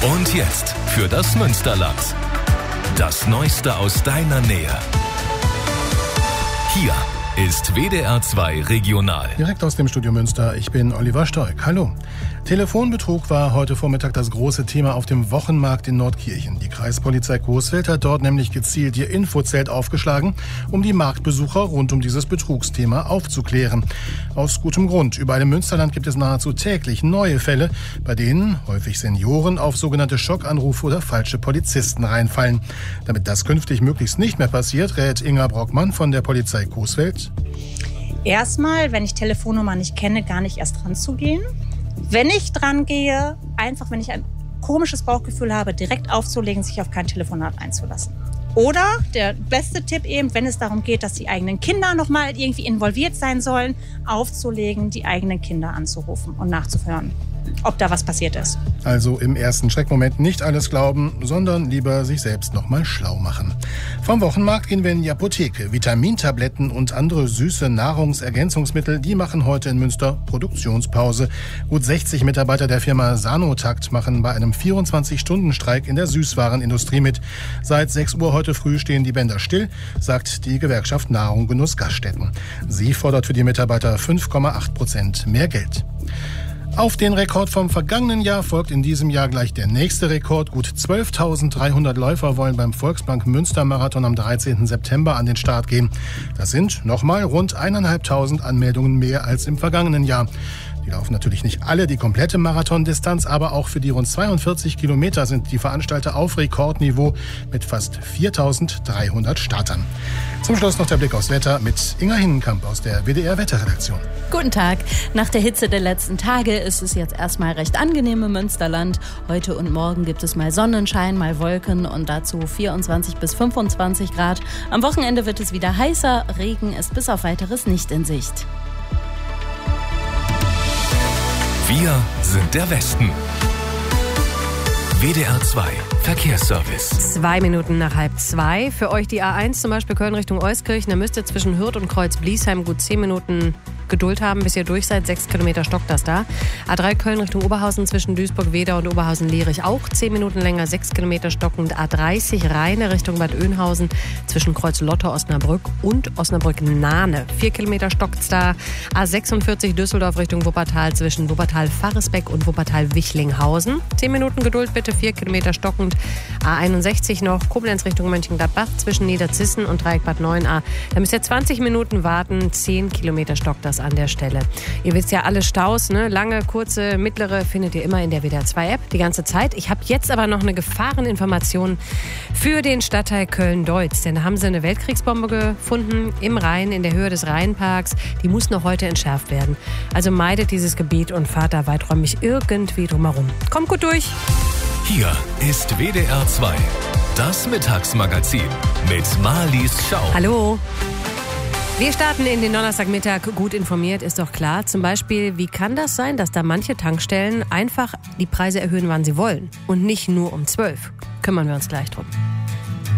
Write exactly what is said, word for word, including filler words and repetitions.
Und jetzt für das Münsterland. Das Neueste aus deiner Nähe. Hier ist W D R zwei Regional. Direkt aus dem Studio Münster, ich bin Oliver Stoik. Hallo. Telefonbetrug war heute Vormittag das große Thema auf dem Wochenmarkt in Nordkirchen. Die Kreispolizei Coesfeld hat dort nämlich gezielt ihr Infozelt aufgeschlagen, um die Marktbesucher rund um dieses Betrugsthema aufzuklären. Aus gutem Grund. Überall im Münsterland gibt es nahezu täglich neue Fälle, bei denen häufig Senioren auf sogenannte Schockanrufe oder falsche Polizisten reinfallen. Damit das künftig möglichst nicht mehr passiert, rät Inga Brockmann von der Polizei Coesfeld. Erstmal, wenn ich Telefonnummer nicht kenne, gar nicht erst dran zu gehen. Wenn ich dran gehe, einfach, wenn ich ein komisches Bauchgefühl habe, direkt aufzulegen, sich auf kein Telefonat einzulassen. Oder der beste Tipp eben, wenn es darum geht, dass die eigenen Kinder noch mal irgendwie involviert sein sollen, aufzulegen, die eigenen Kinder anzurufen und nachzuhören, ob da was passiert ist. Also im ersten Schreckmoment nicht alles glauben, sondern lieber sich selbst noch mal schlau machen. Vom Wochenmarkt gehen wir in die Apotheke. Vitamintabletten und andere süße Nahrungsergänzungsmittel, die machen heute in Münster Produktionspause. Gut sechzig Mitarbeiter der Firma Sanotakt machen bei einem vierundzwanzig-Stunden-Streik in der Süßwarenindustrie mit. Seit sechs Uhr heute früh stehen die Bänder still, sagt die Gewerkschaft Nahrung Genuss Gaststätten. Sie fordert für die Mitarbeiter fünf Komma acht Prozent mehr Geld. Auf den Rekord vom vergangenen Jahr folgt in diesem Jahr gleich der nächste Rekord. Gut zwölftausenddreihundert Läufer wollen beim Volksbank Münster Marathon am dreizehnten September an den Start gehen. Das sind nochmal rund eintausendfünfhundert Anmeldungen mehr als im vergangenen Jahr. Die laufen natürlich nicht alle die komplette Marathondistanz, aber auch für die rund zweiundvierzig Kilometer sind die Veranstalter auf Rekordniveau mit fast viertausenddreihundert Startern. Zum Schluss noch der Blick aufs Wetter mit Inga Hinnenkamp aus der W D R-Wetterredaktion. Guten Tag. Nach der Hitze der letzten Tage ist es jetzt erstmal recht angenehm im Münsterland. Heute und morgen gibt es mal Sonnenschein, mal Wolken und dazu vierundzwanzig bis fünfundzwanzig Grad. Am Wochenende wird es wieder heißer. Regen ist bis auf Weiteres nicht in Sicht. Wir sind der Westen. W D R zwei Verkehrsservice. Zwei Minuten nach halb zwei. Für euch die A eins, zum Beispiel Köln Richtung Euskirchen. Da müsst ihr zwischen Hürth und Kreuz-Bliesheim gut zehn Minuten Geduld haben, bis ihr durch seid. Sechs Kilometer stockt das da. A drei Köln Richtung Oberhausen zwischen Duisburg-Wedau und Oberhausen-Lierich auch zehn Minuten länger, sechs Kilometer stockend. A dreißig Rheine Richtung Bad Oeynhausen zwischen Kreuz-Lotte, Osnabrück und Osnabrück-Nahne. Vier Kilometer stockt's da. A sechsundvierzig Düsseldorf Richtung Wuppertal zwischen Wuppertal-Faresbeck und Wuppertal-Wichlinghausen. Zehn Minuten Geduld bitte, vier Kilometer stockend. A einundsechzig noch Koblenz Richtung Mönchengladbach zwischen Niederzissen und Dreieck Bad neun a. Da müsst ihr zwanzig Minuten warten. zehn Kilometer stockt das an der Stelle. Ihr wisst ja, alle Staus, ne? Lange, kurze, mittlere, findet ihr immer in der W D R zwei App die ganze Zeit. Ich habe jetzt aber noch eine Gefahreninformation für den Stadtteil Köln-Deutz. Denn da haben sie eine Weltkriegsbombe gefunden im Rhein, in der Höhe des Rheinparks. Die muss noch heute entschärft werden. Also meidet dieses Gebiet und fahrt da weiträumig irgendwie drumherum. Kommt gut durch. Hier ist W D R zwei, das Mittagsmagazin mit Marlies Schau. Hallo. Wir starten in den Donnerstagmittag gut informiert, ist doch klar. Zum Beispiel, wie kann das sein, dass da manche Tankstellen einfach die Preise erhöhen, wann sie wollen und nicht nur um zwölf? Kümmern wir uns gleich drum.